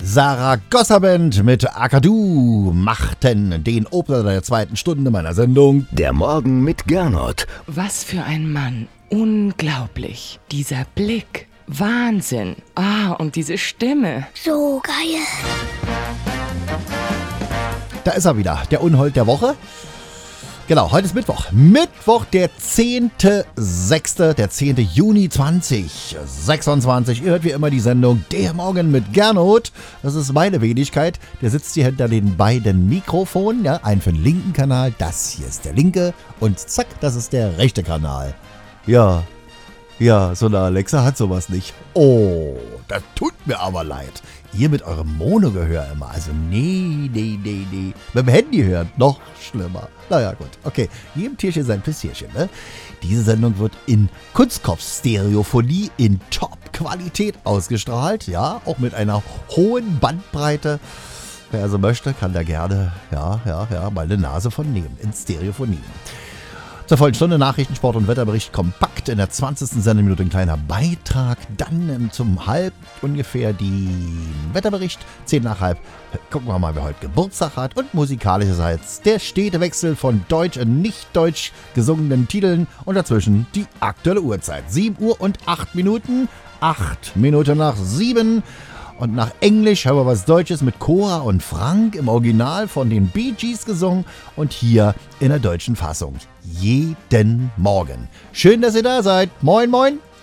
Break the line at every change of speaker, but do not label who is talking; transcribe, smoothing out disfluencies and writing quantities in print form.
Saragossa Band mit Akadu machten den Opener der zweiten Stunde meiner Sendung.
Der Morgen mit Gernot.
Was für ein Mann. Unglaublich. Dieser Blick. Wahnsinn. Und diese Stimme.
So geil.
Da ist er wieder, der Unhold der Woche. Genau, heute ist Mittwoch. Mittwoch, der 10.06., der 10. Juni 2026. Ihr hört wie immer die Sendung Der Morgen mit Gernot. Das ist meine Wenigkeit. Der sitzt hier hinter den beiden Mikrofonen. Ja, einen für den linken Kanal, das hier ist der linke. Und zack, das ist der rechte Kanal. Ja, so eine Alexa hat sowas nicht. Oh, das tut mir aber leid. Ihr mit eurem Monogehör immer. Also nee. Mit dem Handy hören, noch schlimmer. Naja, gut. Okay, jedem Tierchen sein Pissierchen, ne? Diese Sendung wird in Kunstkopf-Stereophonie in Top-Qualität ausgestrahlt. Ja, auch mit einer hohen Bandbreite. Wer also möchte, kann da gerne, mal eine Nase von nehmen. In Stereophonie. Zur vollen Stunde Nachrichten, Sport und Wetterbericht kompakt. In der 20. Sendeminute ein kleiner Beitrag. Dann zum Halb ungefähr die Wetterbericht. 10 nach halb. Gucken wir mal, wer heute Geburtstag hat. Und musikalischerseits der stete Wechsel von deutsch und nicht deutsch gesungenen Titeln. Und dazwischen die aktuelle Uhrzeit. 7 Uhr und 8 Minuten. 8 Minuten nach 7. Und nach Englisch hören wir was Deutsches mit Cora und Frank im Original von den Bee Gees gesungen und hier in der deutschen Fassung. Jeden Morgen. Schön, dass ihr da seid. Moin, moin.